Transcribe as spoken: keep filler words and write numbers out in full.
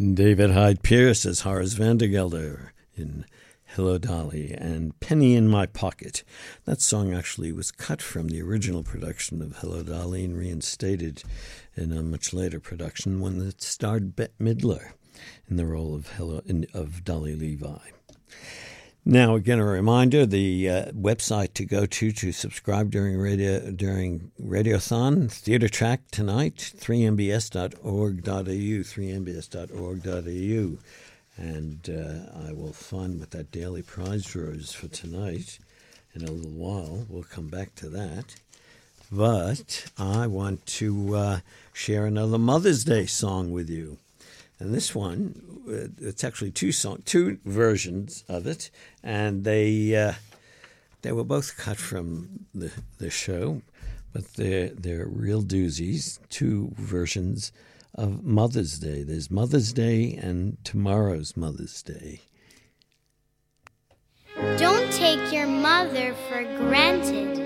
David Hyde Pierce as Horace Vandergelder in Hello Dolly, and Penny in My Pocket. That song actually was cut from the original production of Hello Dolly and reinstated in a much later production when it starred Bette Midler in the role of Hello in, of Dolly Levi. Now, again, a reminder, the uh, website to go to to subscribe during radio during Radiothon, Theater Track tonight, three m b s dot org dot a u, three m b s dot org dot a u. And uh, I will find what that daily prize draw is for tonight in a little while. We'll come back to that. But I want to uh, share another Mother's Day song with you. And this one, it's actually two song, two versions of it, and they uh, they were both cut from the the show, but they're they're real doozies. Two versions of Mother's Day. There's Mother's Day and tomorrow's Mother's Day. Don't take your mother for granted.